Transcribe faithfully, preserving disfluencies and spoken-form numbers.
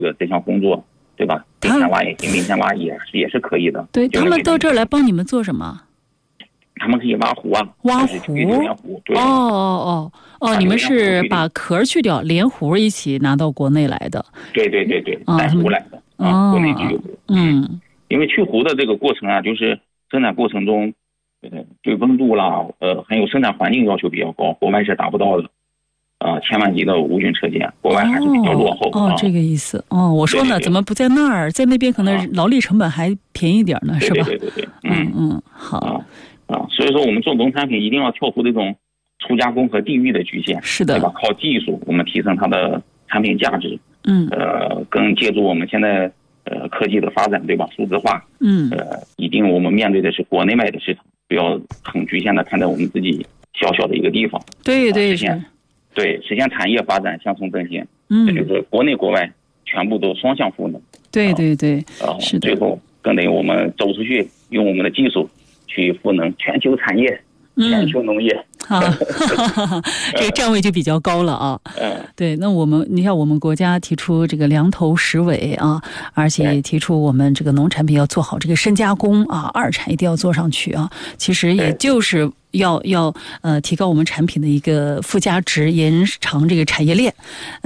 个这项工作，对吧？今天挖也行，明天挖也是也是可以的。 对，他们到这儿来帮你们做什么？ 他们可以挖湖啊， 挖湖。 哦哦哦哦，你们是把壳去掉，连湖一起拿到国内来的？ 对对对对，带湖来的啊，国内去湖。 嗯， 因为去湖的这个过程啊，就是生产过程中，呃，对温度啦，呃，还有生产环境要求比较高，国外是达不到的。啊、呃，千万级的无菌车间，国外还是比较落后。 哦， 啊、 这个意思。哦，我说呢， 对对对怎么不在那儿？在那边可能劳力成本还便宜点呢，是吧？ 对对对对， 嗯嗯，好。 啊啊，所以说我们做农产品一定要跳出这种初加工和地域的局限， 是的， 对吧？靠技术，我们提升它的产品价值。 嗯， 呃，更借助我们现在呃科技的发展，对吧？数字化。 嗯， 呃，一定我们面对的是国内外的市场，不要很局限的看待我们自己小小的一个地方。 对对是。啊对，实现产业发展相从奔现， 嗯， 这就是国内国外全部都双向赋能。 对对对， 啊， 是的。 最后更得我们走出去，用我们的技术去赋能全球产业、全球农业。 啊，这个站位就比较高了啊。 嗯， 对，那我们你像我们国家提出这个量头实尾啊，而且提出我们这个农产品要做好这个深加工啊，二产一定要做上去啊。其实也就是要要呃提高我们产品的一个附加值，延长这个产业链。